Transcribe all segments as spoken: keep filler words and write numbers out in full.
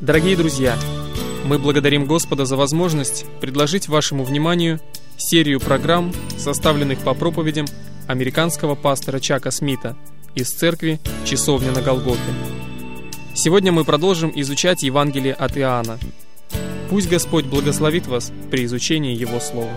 Дорогие друзья, мы благодарим Господа за возможность предложить вашему вниманию серию программ, составленных по проповедям американского пастора Чака Смита из церкви «Часовня на Голгофе». Сегодня мы продолжим изучать Евангелие от Иоанна. Пусть Господь благословит вас при изучении Его Слова.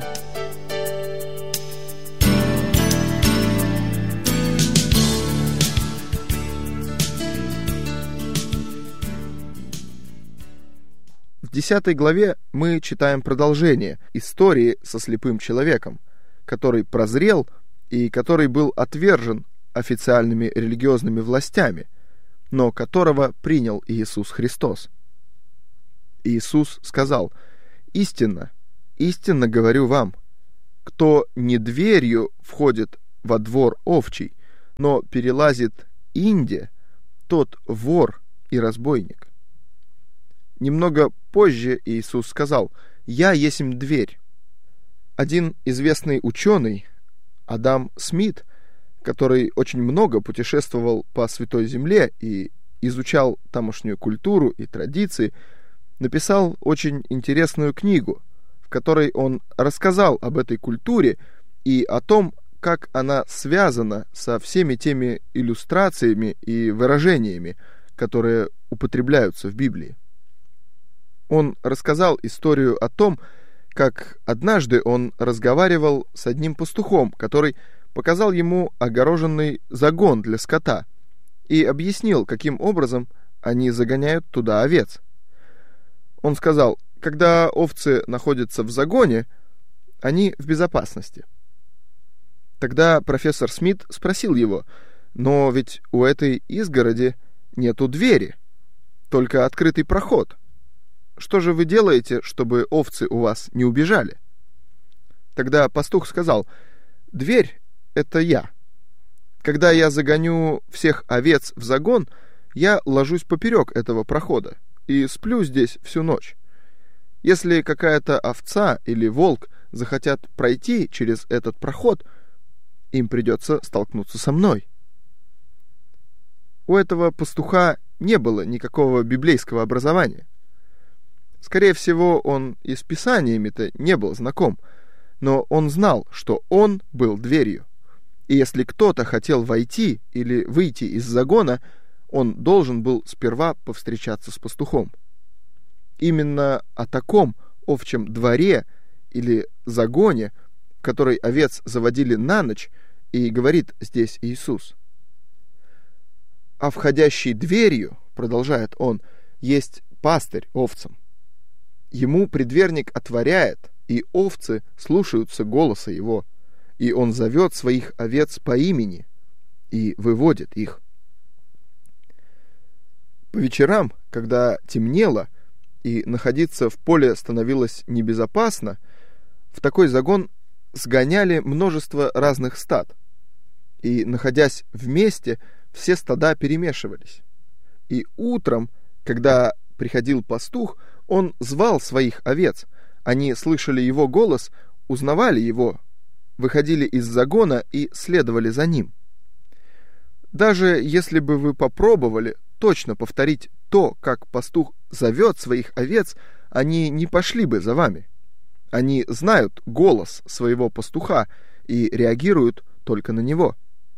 В десятой главе мы читаем продолжение истории со слепым человеком, который прозрел и который был отвержен официальными религиозными властями, но которого принял Иисус Христос. Иисус сказал: «Истинно, истинно говорю вам, кто не дверью входит во двор овчий, но перелазит инде, тот вор и разбойник». Немного позже Иисус сказал: «Я есмь дверь». Один известный ученый, Адам Смит, который очень много путешествовал по Святой Земле и изучал тамошнюю культуру и традиции, написал очень интересную книгу, в которой он рассказал об этой культуре и о том, как она связана со всеми теми иллюстрациями и выражениями, которые употребляются в Библии. Он рассказал историю о том, как однажды он разговаривал с одним пастухом, который показал ему огороженный загон для скота и объяснил, каким образом они загоняют туда овец. Он сказал: когда овцы находятся в загоне, они в безопасности. Тогда профессор Смит спросил его: но ведь у этой изгороди нету двери, только открытый проход. Что же вы делаете, чтобы овцы у вас не убежали? Тогда пастух сказал: дверь — это я. Когда я загоню всех овец в загон, я ложусь поперек этого прохода и сплю здесь всю ночь. Если какая-то овца или волк захотят пройти через этот проход, им придется столкнуться со мной. У этого пастуха не было никакого библейского образования. Скорее всего, он и с писаниями-то не был знаком, но он знал, что он был дверью. И если кто-то хотел войти или выйти из загона, он должен был сперва повстречаться с пастухом. Именно о таком овчем дворе или загоне, в который овец заводили на ночь, и говорит здесь Иисус. «А входящий дверью, — продолжает он, — есть пастырь овцам. Ему предверник отворяет, и овцы слушаются голоса его, и он зовет своих овец по имени и выводит их». По вечерам, когда темнело и находиться в поле становилось небезопасно, в такой загон сгоняли множество разных стад, и, находясь вместе, все стада перемешивались. И утром, когда приходил пастух, он звал своих овец. Они слышали его голос, узнавали его, выходили из загона и следовали за ним. Даже если бы вы попробовали точно повторить то, как пастух зовет своих овец, они не пошли бы за вами. Они знают голос своего пастуха и реагируют только на него.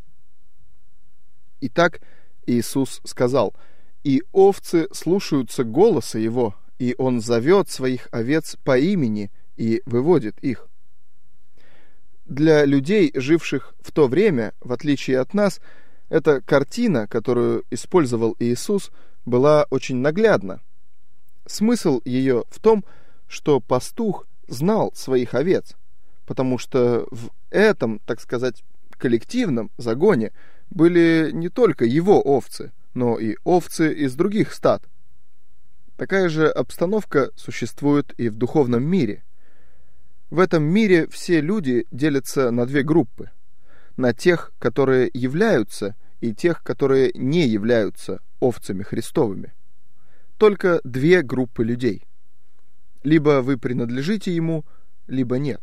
Итак, Иисус сказал: «И овцы слушаются голоса его, и он зовет своих овец по имени и выводит их». Для людей, живших в то время, в отличие от нас, эта картина, которую использовал Иисус, была очень наглядна. Смысл ее в том, что пастух знал своих овец, потому что в этом, так сказать, коллективном загоне были не только его овцы, но и овцы из других стад. Такая же обстановка существует и в духовном мире. В этом мире все люди делятся на две группы: на тех, которые являются, и тех, которые не являются овцами Христовыми. Только две группы людей. Либо вы принадлежите ему, либо нет.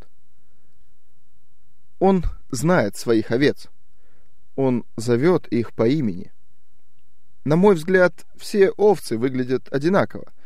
Он знает своих овец. Он зовет их по имени. На мой взгляд, все овцы выглядят одинаково.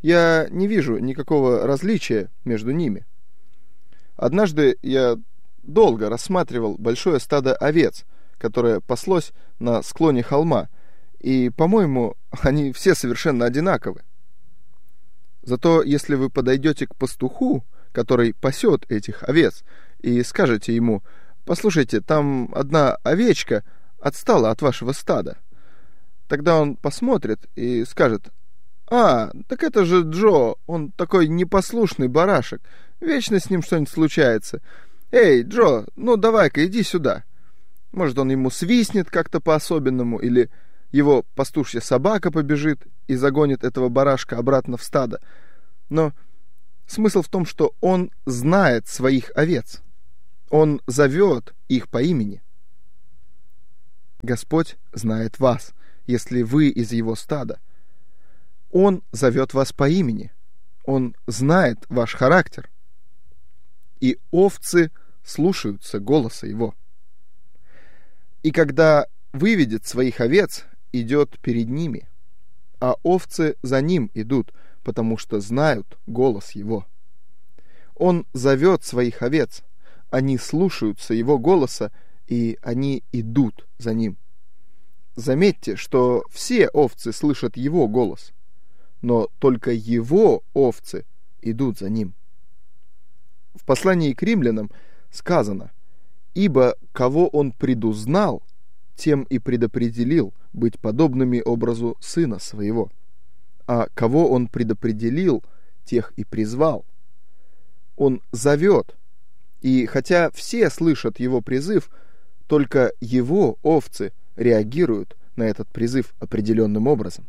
Я не вижу никакого различия между ними. Однажды я долго рассматривал большое стадо овец, которое паслось на склоне холма, и, по-моему, они все совершенно одинаковы. Зато если вы подойдете к пастуху, который пасет этих овец, и скажете ему: «Послушайте, там одна овечка отстала от вашего стада», тогда он посмотрит и скажет: «А, так это же Джо, он такой непослушный барашек, вечно с ним что-нибудь случается. Эй, Джо, ну давай-ка иди сюда». Может, он ему свистнет как-то по-особенному, или его пастушья собака побежит и загонит этого барашка обратно в стадо. Но смысл в том, что он знает своих овец. Он зовет их по имени. Господь знает вас, если вы из его стада. Он зовет вас по имени. Он знает ваш характер. И овцы слушаются голоса его. И когда выведет своих овец, идет перед ними, а овцы за ним идут, потому что знают голос его. Он зовет своих овец, они слушаются его голоса, и они идут за ним. Заметьте, что все овцы слышат его голос, но только его овцы идут за ним. В послании к римлянам сказано: «Ибо кого он предузнал, тем и предопределил быть подобными образу сына своего. А кого он предопределил, тех и призвал». Он зовет, и хотя все слышат его призыв, только его овцы реагируют на этот призыв определенным образом.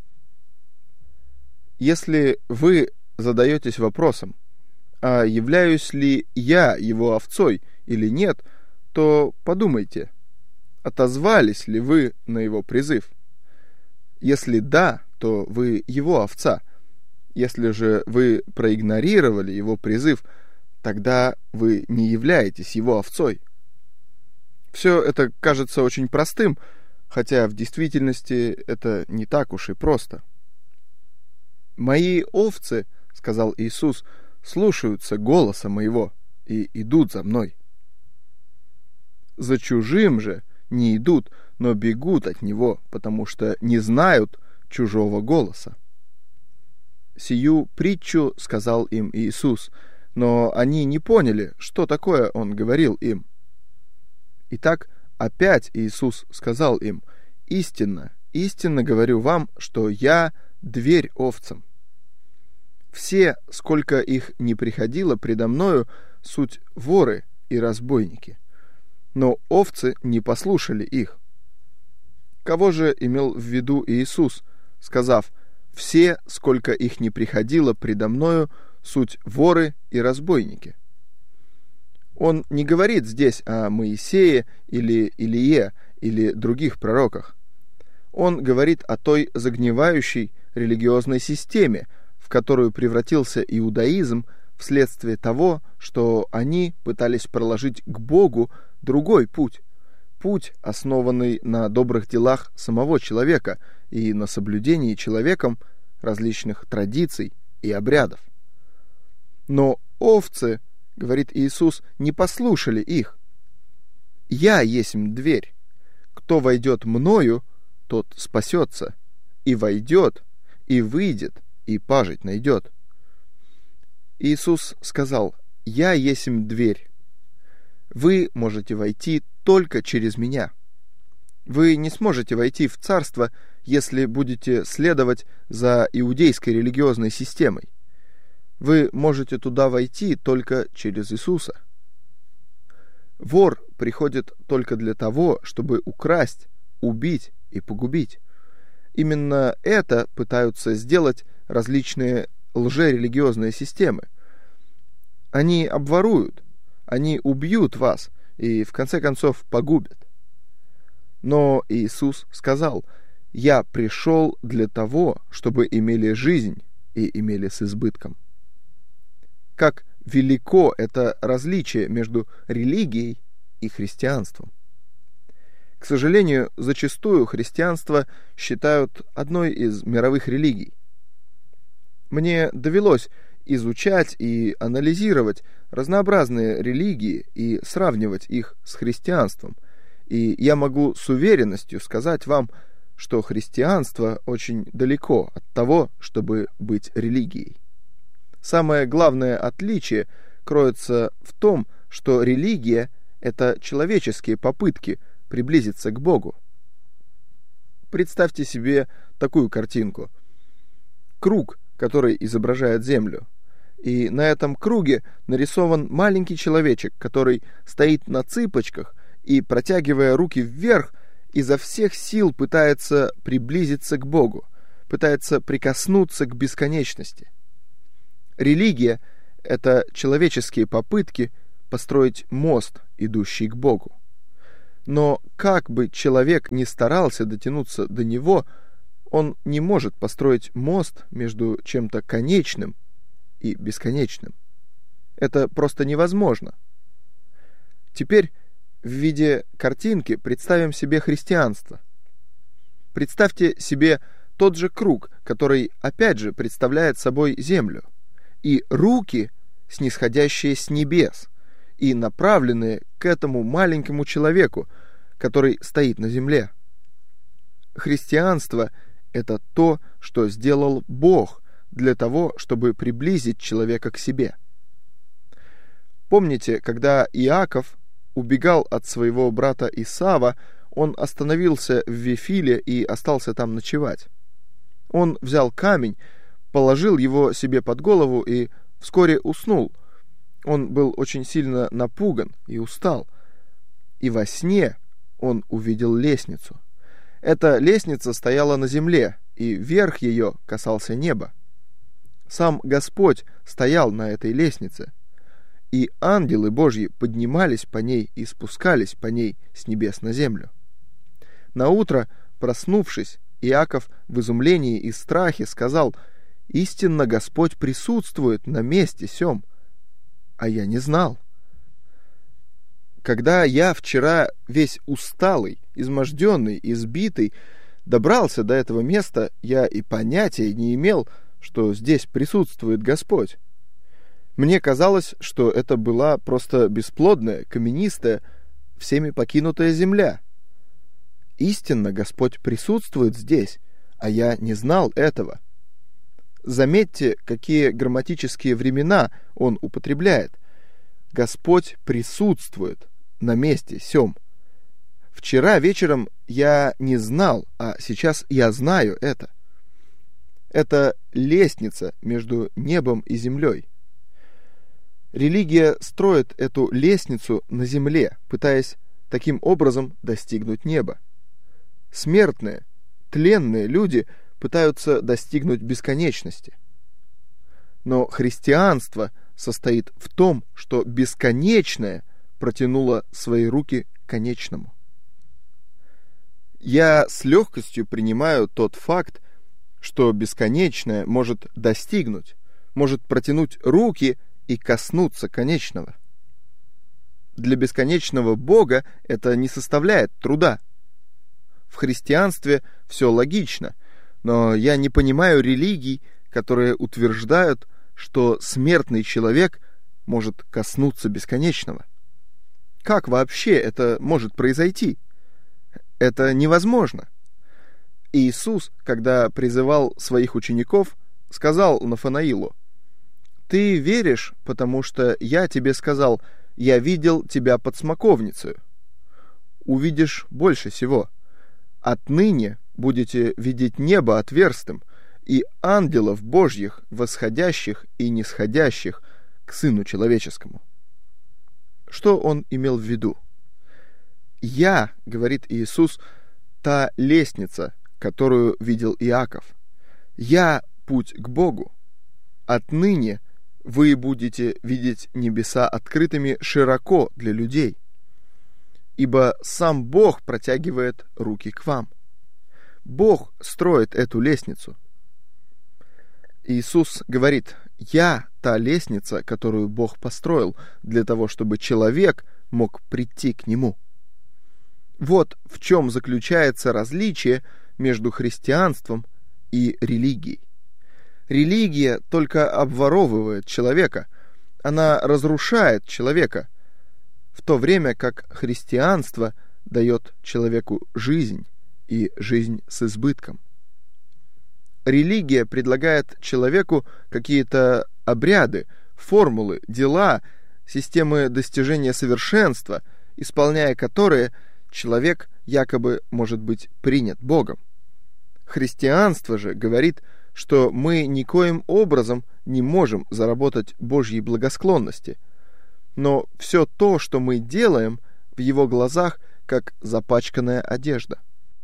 Если вы задаетесь вопросом: а являюсь ли я его овцой или нет, то подумайте, отозвались ли вы на его призыв. Если да, то вы его овца. Если же вы проигнорировали его призыв, тогда вы не являетесь его овцой. Все это кажется очень простым, хотя в действительности это не так уж и просто. «Мои овцы, — сказал Иисус, — слушаются голоса моего и идут за мной. За чужим же не идут, но бегут от него, потому что не знают чужого голоса». Сию притчу сказал им Иисус, но они не поняли, что такое он говорил им. Итак, опять Иисус сказал им: «Истинно, истинно говорю вам, что я дверь овцам. Все, сколько их не приходило предо мною, суть воры и разбойники, но овцы не послушали их». Кого же имел в виду Иисус, сказав: «Все, сколько их не приходило предо мною, суть воры и разбойники»? Он не говорит здесь о Моисее или Илие или других пророках. Он говорит о той загнивающей религиозной системе, в которую превратился иудаизм вследствие того, что они пытались проложить к Богу другой путь. Путь, основанный на добрых делах самого человека и на соблюдении человеком различных традиций и обрядов. Но овцы, говорит Иисус, не послушали их. «Я есмь дверь. Кто войдет мною, тот спасется, и войдет, и выйдет, и пажить найдет». Иисус сказал: «Я есмь дверь. Вы можете войти только через меня. Вы не сможете войти в царство, если будете следовать за иудейской религиозной системой. Вы можете туда войти только через Иисуса. Вор приходит только для того, чтобы украсть, убить и погубить. Именно это пытаются сделать различные лжерелигиозные системы. Они обворуют, они убьют вас и, в конце концов, погубят. Но Иисус сказал: «Я пришел для того, чтобы имели жизнь и имели с избытком». Как велико это различие между религией и христианством. К сожалению, зачастую христианство считают одной из мировых религий. Мне довелось изучать и анализировать разнообразные религии и сравнивать их с христианством. И я могу с уверенностью сказать вам, что христианство очень далеко от того, чтобы быть религией. Самое главное отличие кроется в том, что религия — это человеческие попытки приблизиться к Богу. Представьте себе такую картинку. Круг, который изображает Землю. И на этом круге нарисован маленький человечек, который стоит на цыпочках и, протягивая руки вверх, изо всех сил пытается приблизиться к Богу, пытается прикоснуться к бесконечности. Религия — это человеческие попытки построить мост, идущий к Богу. Но как бы человек ни старался дотянуться до него, он не может построить мост между чем-то конечным и бесконечным. Это просто невозможно. Теперь в виде картинки представим себе христианство. Представьте себе тот же круг, который опять же представляет собой землю, и руки, снисходящие с небес, и направленные к этому маленькому человеку, который стоит на земле. Христианство — это то, что сделал Бог для того, чтобы приблизить человека к себе. Помните, когда Иаков убегал от своего брата Исава, он остановился в Вифиле и остался там ночевать. Он взял камень, положил его себе под голову и вскоре уснул. Он был очень сильно напуган и устал. И во сне он увидел лестницу. Эта лестница стояла на земле, и верх ее касался неба. Сам Господь стоял на этой лестнице, и ангелы Божьи поднимались по ней и спускались по ней с небес на землю. Наутро, проснувшись, Иаков в изумлении и страхе сказал: «Истинно Господь присутствует на месте сём, а я не знал». Когда я вчера весь усталый, изможденный, избитый добрался до этого места, я и понятия не имел, что здесь присутствует Господь. Мне казалось, что это была просто бесплодная, каменистая, всеми покинутая земля. Истинно Господь присутствует здесь, а я не знал этого. Заметьте, какие грамматические времена он употребляет. Господь присутствует на месте сём. Вчера вечером я не знал, а сейчас я знаю это. Это лестница между небом и землей. Религия строит эту лестницу на земле, пытаясь таким образом достигнуть неба. Смертные, тленные люди пытаются достигнуть бесконечности. Но христианство состоит в том, что бесконечное протянуло свои руки к конечному. Я с легкостью принимаю тот факт, что бесконечное может достигнуть, может протянуть руки и коснуться конечного. Для бесконечного Бога это не составляет труда. В христианстве все логично, но я не понимаю религий, которые утверждают, что смертный человек может коснуться бесконечного. Как вообще это может произойти? Это невозможно. Иисус, когда призывал своих учеников, сказал Нафанаилу: «Ты веришь, потому что я тебе сказал, я видел тебя под смоковницей. Увидишь больше всего. Отныне будете видеть небо отверстым и ангелов Божьих, восходящих и нисходящих к Сыну Человеческому». Что он имел в виду? «Я, — говорит Иисус, — та лестница, которую видел Иаков. Я — путь к Богу. Отныне вы будете видеть небеса открытыми широко для людей, ибо сам Бог протягивает руки к вам. Бог строит эту лестницу». Иисус говорит: «Я — та лестница, которую Бог построил для того, чтобы человек мог прийти к Нему». Вот в чем заключается различие между христианством и религией. Религия только обворовывает человека, она разрушает человека, в то время как христианство дает человеку жизнь и жизнь с избытком. Религия предлагает человеку какие-то обряды, формулы, дела, системы достижения совершенства, исполняя которые человек якобы может быть принят Богом. Христианство же говорит, что мы никоим образом не можем заработать Божьей благосклонности, но все то, что мы делаем, в Его глазах как запачканная одежда.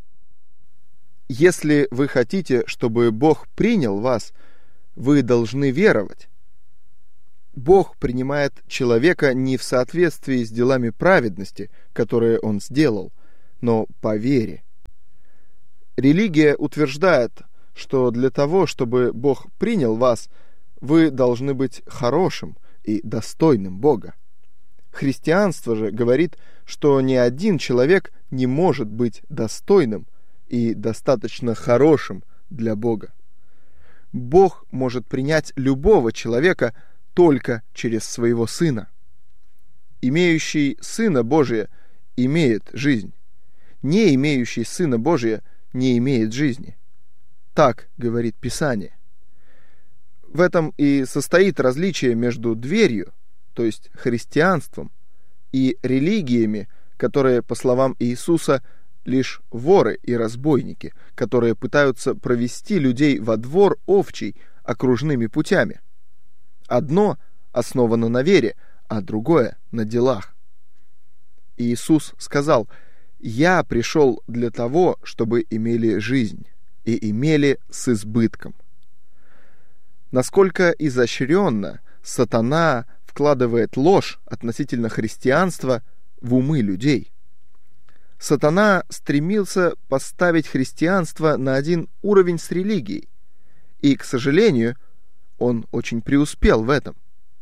Если вы хотите, чтобы Бог принял вас, вы должны веровать. Бог принимает человека не в соответствии с делами праведности, которые он сделал, но по вере. Религия утверждает, что для того, чтобы Бог принял вас, вы должны быть хорошим и достойным Бога. Христианство же говорит, что ни один человек не может быть достойным и достаточно хорошим для Бога. Бог может принять любого человека только через своего Сына. Имеющий Сына Божия имеет жизнь. Не имеющий Сына Божия не имеет жизни. Так говорит Писание. В этом и состоит различие между дверью, то есть христианством, и религиями, которые, по словам Иисуса, лишь воры и разбойники, которые пытаются провести людей во двор овчий окружными путями. Одно основано на вере, а другое на делах. Иисус сказал: «Я пришел для того, чтобы имели жизнь, и имели с избытком». Насколько изощренно сатана вкладывает ложь относительно христианства в умы людей. Сатана стремился поставить христианство на один уровень с религией, и, к сожалению, он очень преуспел в этом.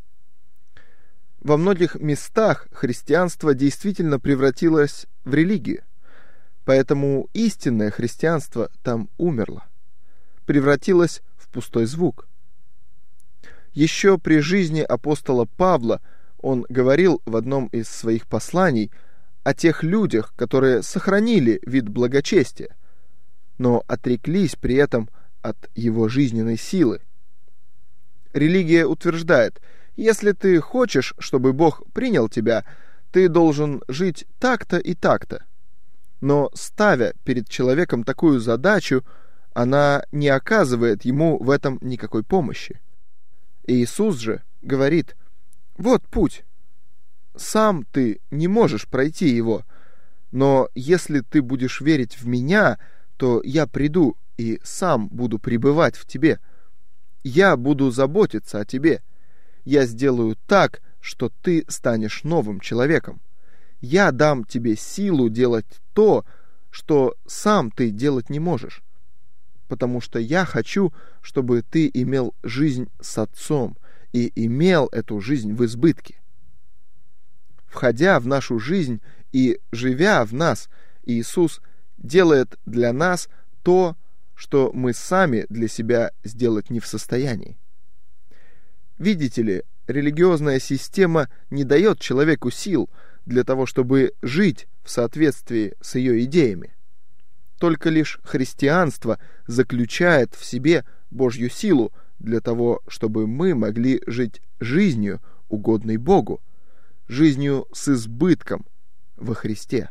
Во многих местах христианство действительно превратилось в религию, поэтому истинное христианство там умерло, превратилось в пустой звук. Еще при жизни апостола Павла он говорил в одном из своих посланий о тех людях, которые сохранили вид благочестия, но отреклись при этом от его жизненной силы. Религия утверждает: если ты хочешь, чтобы Бог принял тебя, ты должен жить так-то и так-то. Но ставя перед человеком такую задачу, она не оказывает ему в этом никакой помощи. Иисус же говорит: вот путь. Сам ты не можешь пройти его, но если ты будешь верить в Меня, то Я приду и сам буду пребывать в тебе. Я буду заботиться о тебе. Я сделаю так, что ты станешь новым человеком. Я дам тебе силу делать то, что сам ты делать не можешь. Потому что я хочу, чтобы ты имел жизнь с Отцом и имел эту жизнь в избытке. Входя в нашу жизнь и живя в нас, Иисус делает для нас то, что мы сами для себя сделать не в состоянии. Видите ли, религиозная система не дает человеку сил для того, чтобы жить в соответствии с ее идеями. Только лишь христианство заключает в себе Божью силу для того, чтобы мы могли жить жизнью, угодной Богу, жизнью с избытком во Христе.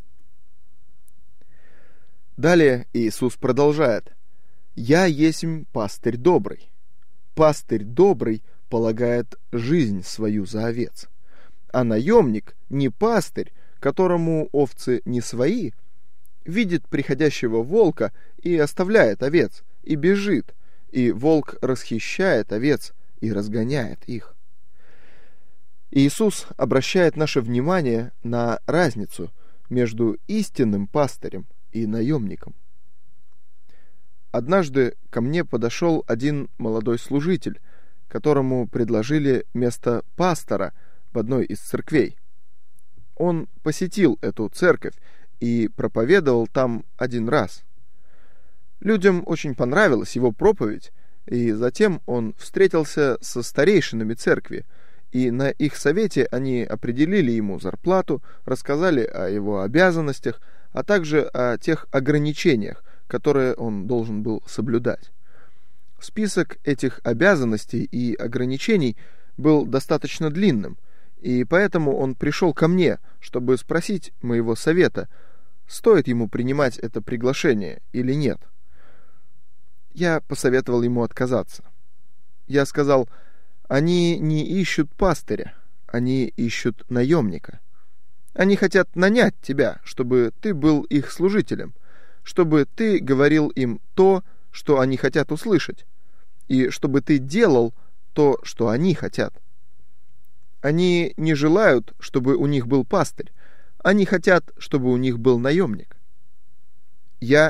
Далее Иисус продолжает: «Я есмь пастырь добрый. Пастырь добрый полагает жизнь свою за овец. А наемник, не пастырь, которому овцы не свои, видит приходящего волка и оставляет овец, и бежит, и волк расхищает овец и разгоняет их». Иисус обращает наше внимание на разницу между истинным пастырем и наемником. Однажды ко мне подошел один молодой служитель, которому предложили место пастора в одной из церквей. Он посетил эту церковь и проповедовал там один раз. Людям очень понравилась его проповедь, И затем он встретился со старейшинами церкви, и на их совете они определили ему зарплату, рассказали о его обязанностях, а также о тех ограничениях, которые он должен был соблюдать. Список этих обязанностей и ограничений был достаточно длинным, и поэтому он пришел ко мне, чтобы спросить моего совета, стоит ему принимать это приглашение или нет. Я посоветовал ему отказаться. Я сказал: они не ищут пастыря, они ищут наемника. Они хотят нанять тебя, чтобы ты был их служителем, чтобы ты говорил им то, что они хотят услышать, и чтобы ты делал то, что они хотят. Они не желают, чтобы у них был пастырь, они хотят, чтобы у них был наемник. Я